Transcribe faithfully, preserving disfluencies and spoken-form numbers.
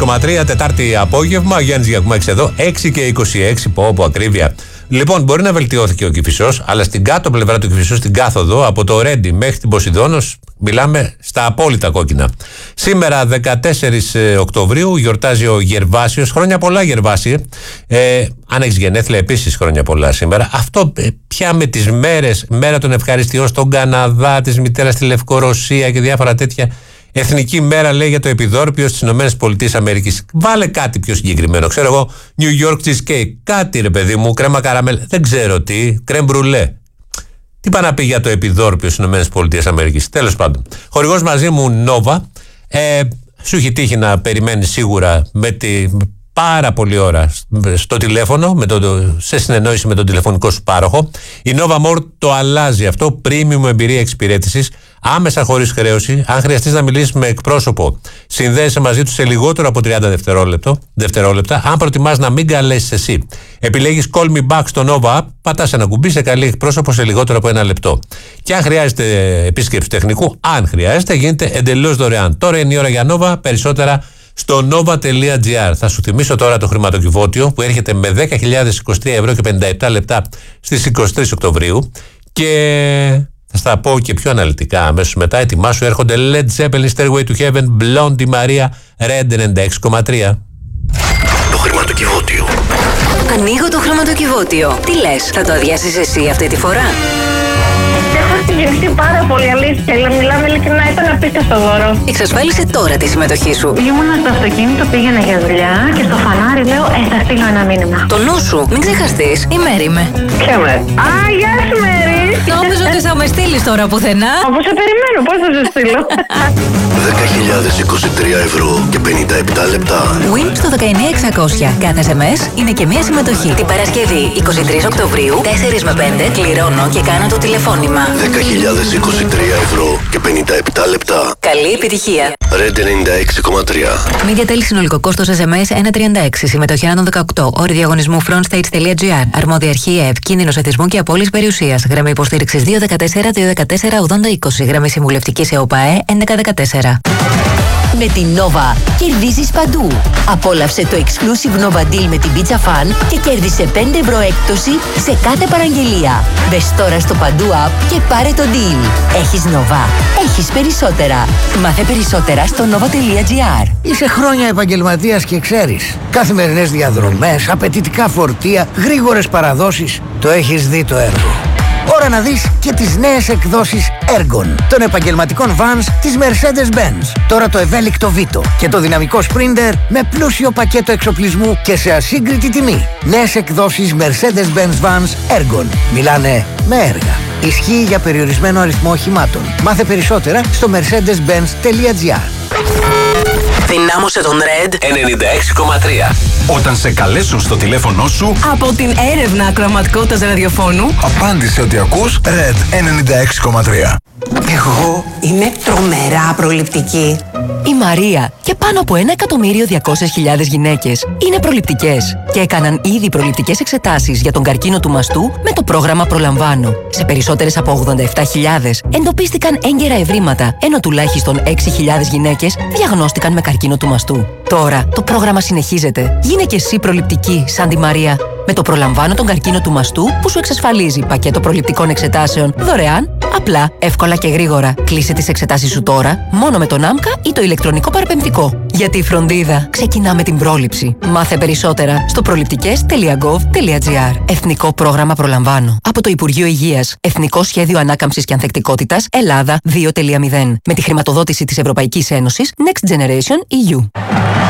κόμμα τρία Τετάρτη απόγευμα. Γιάννης Γιακουμάκης εδώ. έξι και είκοσι έξι. Πω, από ακρίβεια. Λοιπόν, μπορεί να βελτιώθηκε ο Κηφισός, αλλά στην κάτω πλευρά του Κηφισού, στην κάθοδο, από το Ρέντι μέχρι την Ποσειδώνος, μιλάμε στα απόλυτα κόκκινα. Σήμερα, δεκατέσσερις Οκτωβρίου, γιορτάζει ο Γερβάσιος. Χρόνια πολλά, Γερβάσιε. Ε, αν έχεις γενέθλια, επίσης χρόνια πολλά σήμερα. Αυτό ε, πια με τις μέρες, μέρα των ευχαριστειών στον Καναδά, της μητέρας στη Λευκορωσία και διάφορα τέτοια. Εθνική μέρα, λέει, για το επιδόρπιο στις ΗΠΑ. Βάλε κάτι πιο συγκεκριμένο. Ξέρω εγώ, New York cheesecake. Κάτι, ρε παιδί μου, κρέμα καραμέλ. Δεν ξέρω τι. Κρέμ μπρουλέ. Τι πάει να πει για το επιδόρπιο στις ΗΠΑ. Τέλος πάντων. Χορηγός μαζί μου, Nova. Ε, σου έχει τύχει να περιμένεις σίγουρα με τη. Πάρα πολλή ώρα στο τηλέφωνο, με το, σε συνεννόηση με τον τηλεφωνικό σου πάροχο. Η Nova More το αλλάζει αυτό. Premium εμπειρία εξυπηρέτησης, άμεσα χωρίς χρέωση. Αν χρειαστείς να μιλήσεις με εκπρόσωπο, συνδέεσαι μαζί του σε λιγότερο από τριάντα δευτερόλεπτα. Αν προτιμάς να μην καλέσεις εσύ, επιλέγεις Call Me Back στο Nova App, πατάς ένα κουμπί, σε καλεί εκπρόσωπο σε λιγότερο από ένα λεπτό. Και αν χρειάζεται επίσκεψη τεχνικού, αν χρειάζεται, γίνεται εντελώς δωρεάν. Τώρα είναι η ώρα για Nova, περισσότερα στο nova.gr. Θα σου θυμίσω τώρα το χρηματοκιβώτιο που έρχεται με δέκα χιλιάδες είκοσι τρία ευρώ και πενήντα επτά λεπτά στις είκοσι τρεις Οκτωβρίου, και θα στα πω και πιο αναλυτικά αμέσως μετά. Ετοιμάσου, έρχονται Led Zeppelin, Stairway to Heaven, Blondie Maria, Red ενενήντα έξι κόμμα τρία. Το χρηματοκιβώτιο. Ανοίγω το χρηματοκιβώτιο. Τι λες, θα το αδειάσεις εσύ αυτή τη φορά? Έχω συγκινηθεί πάρα πολύ, αλήθεια. Μιλάμε ειλικρινά, ήταν απίστευτο δώρο. Εξασφάλισε τώρα τη συμμετοχή σου. Ήμουνα στο αυτοκίνητο, πήγαινα για δουλειά και στο φανάρι λέω: Ε, θα στείλω ένα μήνυμα. Το νου σου, μην ξεχαστείς. Η Μέρη είμαι. Ποια Μέρη? Α, γεια σου, Μέρη. Νόμιζα ότι θα με στείλεις τώρα πουθενά. Αφού σε περιμένω, πώς θα σε στείλω? δέκα χιλιάδες είκοσι τρία ευρώ και πενήντα επτά λεπτά. Win στο δεκαεννιά εξακόσια. Κάθε ες εμ ες είναι και μία συμμετοχή. Την Παρασκευή είκοσι τρεις Οκτωβρίου, τέσσερα με πέντε, κληρώνω και κάνω το τηλεφώνημα. δέκα χιλιάδες είκοσι τρία ευρώ και πενήντα επτά λεπτά. Καλή επιτυχία. Red ενενήντα έξι κόμμα τρία. Media Tel, συνολικό κόστος ες εμ ες ένα τριάντα έξι. Συμμετοχή άνω των δεκαοκτώ. Όροι διαγωνισμού frontstage.gr. Αρμόδια αρχή ΕΕΠ. Κίνδυνος εθισμού και απώλειας περιουσίας. Γραμμή υποστήριξης δύο δεκατέσσερα δύο δεκατέσσερα ογδόντα είκοσι. Γραμμή συμβουλευτικής ΕΟΠΑΕ έντεκα δεκατέσσερα. Με την Nova κερδίζεις παντού. Απόλαυσε το exclusive Nova Deal με την Pizza Fan και κέρδισε πέντε ευρώ έκπτωση σε κάθε παραγγελία. Μπες τώρα στο Παντού App και πάρε το deal. Έχεις Nova. Έχεις περισσότερα. Μάθε περισσότερα στο nova.gr. Είσαι χρόνια επαγγελματίας και ξέρεις. Καθημερινές διαδρομές, απαιτητικά φορτία, γρήγορες παραδόσεις. Το έχεις δει το έργο. Ώρα να δεις και τις νέες εκδόσεις Ergon των επαγγελματικών vans της Mercedes-Benz. Τώρα το ευέλικτο Vito και το δυναμικό Sprinter με πλούσιο πακέτο εξοπλισμού και σε ασύγκριτη τιμή. Νέες εκδόσεις Mercedes-Benz Vans Ergon. Μιλάνε με έργα. Ισχύει για περιορισμένο αριθμό οχημάτων. Μάθε περισσότερα στο mercedes-benz.gr. Δυνάμωσε τον Red ενενήντα έξι κόμμα τρία. Όταν σε καλέσουν στο τηλέφωνο σου από την έρευνα ακροαματικότητας ραδιοφώνου, απάντησε ότι ακούς Red ενενήντα έξι κόμμα τρία. Εγώ είμαι τρομερά προληπτική. Η Μαρία και πάνω από ένα εκατομμύριο διακόσιες χιλιάδες γυναίκες είναι προληπτικές και έκαναν ήδη προληπτικές εξετάσεις για τον καρκίνο του μαστού με το πρόγραμμα Προλαμβάνω. Σε περισσότερες από ογδόντα επτά χιλιάδες εντοπίστηκαν έγκαιρα ευρήματα, ενώ τουλάχιστον έξι χιλιάδες γυναίκες διαγνώστηκαν με καρκίνο του μαστού. Τώρα το πρόγραμμα συνεχίζεται. Γίνε και εσύ προληπτική σαν τη Μαρία. Με το Προλαμβάνω τον καρκίνο του μαστού που σου εξασφαλίζει πακέτο προληπτικών εξετάσεων δωρεάν, απλά, εύκολα και γρήγορα. Κλείσε τις εξετάσεις σου τώρα μόνο με τον άμκα ή το ηλεκτρονικό παραπεμπτικό. Γιατί η φροντίδα ξεκινά με την πρόληψη. Μάθε περισσότερα στο προληπτικές.gov.gr. Εθνικό πρόγραμμα Προλαμβάνω. Από το Υπουργείο Υγείας. Εθνικό Σχέδιο Ανάκαμψης και Ανθεκτικότητας Ελλάδα δύο κόμμα μηδέν. Με τη χρηματοδότηση της Ευρωπαϊκής Ένωσης Next Generation ι γιου.